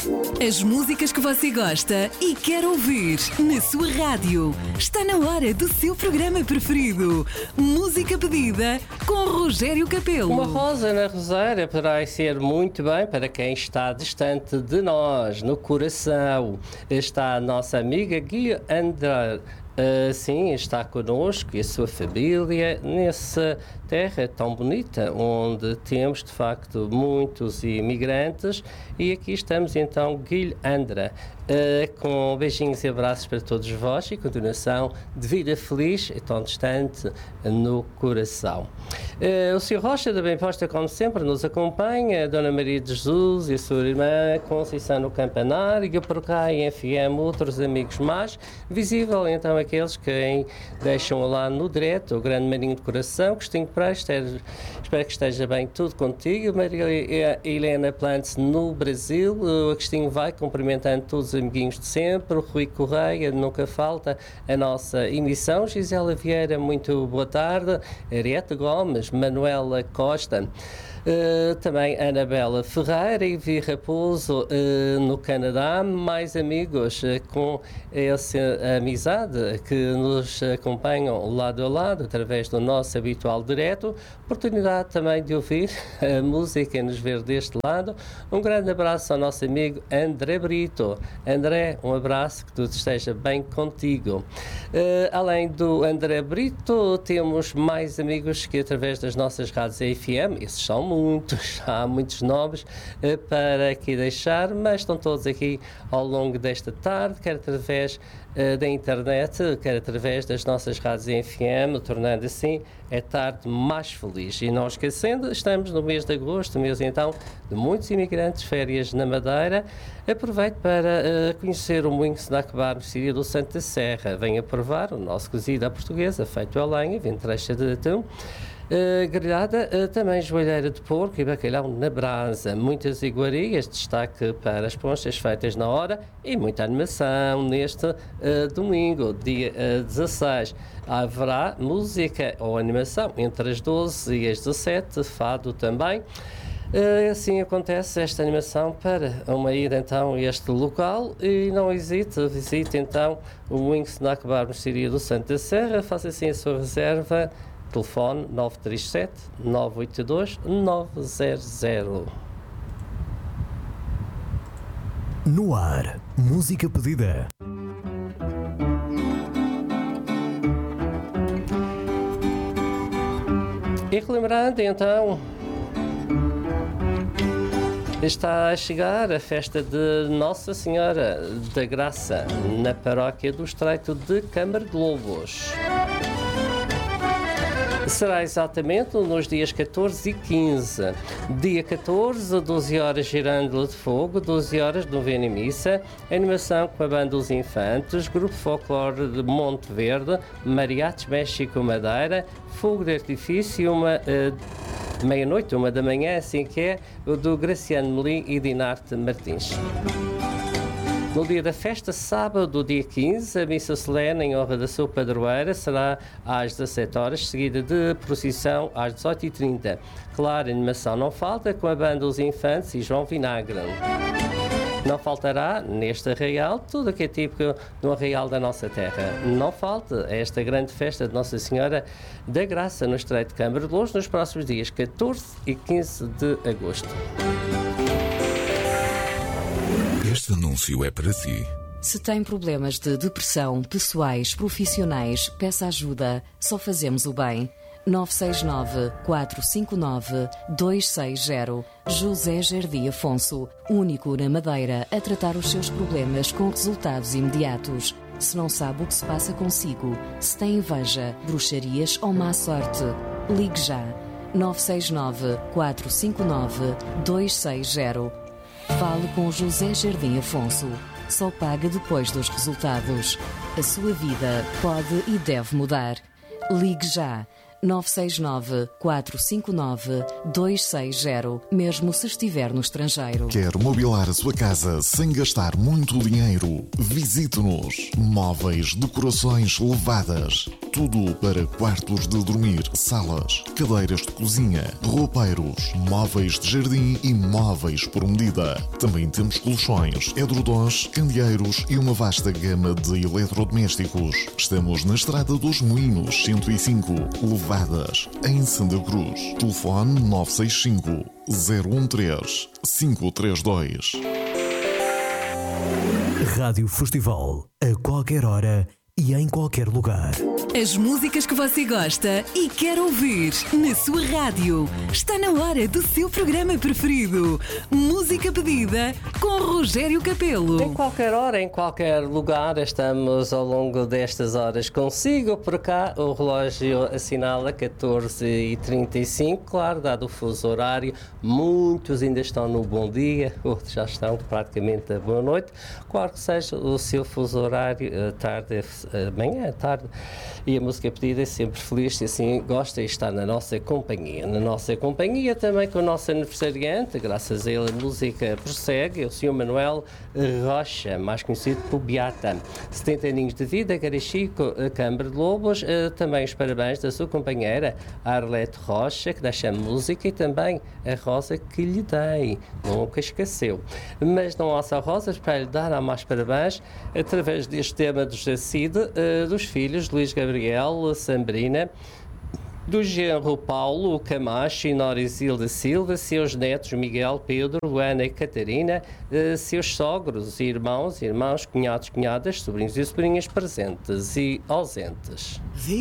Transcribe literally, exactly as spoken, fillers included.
As músicas que você gosta e quer ouvir na sua rádio. Está na hora do seu programa preferido. Música pedida com Rogério Capelo. Uma rosa na roseira poderá ser muito bem para quem está distante de nós, no coração. Está a nossa amiga Guilherme André. Uh, sim, está connosco e a sua família nessa terra tão bonita, onde temos de facto muitos imigrantes, e aqui estamos então, Guilherme André, uh, com beijinhos e abraços para todos vós e continuação de vida feliz e tão distante no coração. Uh, o senhor Rocha da Bem Posta, como sempre, nos acompanha, a Dona Maria de Jesus e a sua irmã Conceição no Campanário, e por cá em F M outros amigos mais, visível então aqueles que deixam lá no direto, o grande Marinho de Coração, Cristinho Prestes, espero que esteja bem tudo contigo, Maria Helena Plantes no Brasil, o Cristinho vai cumprimentando todos os amiguinhos de sempre, o Rui Correia, nunca falta a nossa emissão, Gisela Vieira, muito boa tarde, Ariete Gomes, Manuela Costa, Uh, também Anabela Ferreira e Vi Raposo uh, no Canadá, mais amigos uh, com essa amizade que nos acompanham lado a lado através do nosso habitual direto, oportunidade também de ouvir a música e nos ver deste lado. Um grande abraço ao nosso amigo André Brito. André, um abraço, que tudo esteja bem contigo. Uh, além do André Brito, temos mais amigos que através das nossas rádios F M, esses são muitos, há muitos nomes uh, para aqui deixar, mas estão todos aqui ao longo desta tarde, quer através uh, da internet, quer através das nossas rádios F M, tornando assim a tarde mais feliz. E não esquecendo, estamos no mês de agosto, mês então de muitos imigrantes, férias na Madeira. Aproveite para uh, conhecer o Moinho Snack Bar no Sírio do Santa Serra. Venha provar o nosso cozido à portuguesa, feito a lenha, ventrecha de atum. Uh, grelhada, uh, também joelheira de porco e bacalhau na brasa, muitas iguarias, destaque para as ponchas feitas na hora e muita animação neste uh, domingo, dia uh, dezasseis. Haverá música ou animação entre as doze e as dezassete, fado também. Uh, assim acontece esta animação para uma ida então a este local, e não hesite, visite então o Moinho Snack Bar no Sírio do Santa Serra, faça assim a sua reserva. Telefone nove três sete, nove oito dois, nove zero zero. No ar, música pedida. E relembrando então, está a chegar a festa de Nossa Senhora da Graça na paróquia do Estreito de Câmara de Lobos. Será exatamente nos dias catorze e quinze. Dia catorze, doze horas Girândola de Fogo, doze horas novena e missa, animação com a Banda dos Infantes, Grupo Folclore de Monte Verde, Mariachis México Madeira, fogo de artifício, uma uh, meia-noite, uma da manhã, assim que é, o do Graciano Melim e Dinarte Martins. No dia da festa, sábado, dia quinze, a missa solene em honra da sua padroeira será às dezassete horas, seguida de procissão às dezoito e trinta. Claro, a animação não falta, com a Banda dos Infantes e João Vinagre. Não faltará, neste arraial, tudo o que é típico no arraial da nossa terra. Não falta esta grande festa de Nossa Senhora da Graça no Estreito de Câmara de Lobos nos próximos dias catorze e quinze de agosto. Este anúncio é para si. Se tem problemas de depressão, pessoais, profissionais, peça ajuda. Só fazemos o bem. nove seis nove, quatro cinco nove, dois seis zero. José Jardim Afonso, único na Madeira a tratar os seus problemas com resultados imediatos. Se não sabe o que se passa consigo, se tem inveja, bruxarias ou má sorte, ligue já. nove seis nove, quatro cinco nove, dois seis zero. Fale com José Jardim Afonso. Só paga depois dos resultados. A sua vida pode e deve mudar. Ligue já. nove seis nove, quatro cinco nove, dois seis zero, mesmo se estiver no estrangeiro. Quer mobilar a sua casa sem gastar muito dinheiro? Visite-nos. Móveis, decorações levadas. Tudo para quartos de dormir, salas, cadeiras de cozinha, roupeiros, móveis de jardim e móveis por medida. Também temos colchões, edredons, candeeiros e uma vasta gama de eletrodomésticos. Estamos na Estrada dos Moinhos cento e cinco, Levadas, em Santa Cruz. Telefone nove seis cinco, zero um três, cinco três dois. Rádio Festival, a qualquer hora e em qualquer lugar. As músicas que você gosta e quer ouvir na sua rádio. Está na hora do seu programa preferido. Música pedida com Rogério Capelo. Em qualquer hora, em qualquer lugar, estamos ao longo destas horas consigo. Por cá, o relógio assinala catorze e trinta e cinco, claro, dado o fuso horário. Muitos ainda estão no bom dia, outros já estão praticamente a boa noite. Qual que seja o seu fuso horário, tarde, amanhã, tarde. E a música pedida é sempre feliz e assim gosta de estar na nossa companhia. Na nossa companhia também com o nosso aniversariante, graças a ele a música prossegue, o senhor Manuel Rocha, mais conhecido por Beata. setenta aninhos de vida, Carachico, Câmara de Lobos. Também os parabéns da sua companheira Arlete Rocha, que deixa a música, e também a rosa que lhe dei, nunca esqueceu. Mas não há só rosas para lhe dar, há mais parabéns através deste tema do Jacide, dos filhos Luís Gabriel, Sambrina, do genro Paulo Camacho e Norisilda Silva, seus netos Miguel, Pedro, Luana e Catarina, seus sogros, irmãos, irmãos, cunhados, cunhadas, sobrinhos e sobrinhas presentes e ausentes.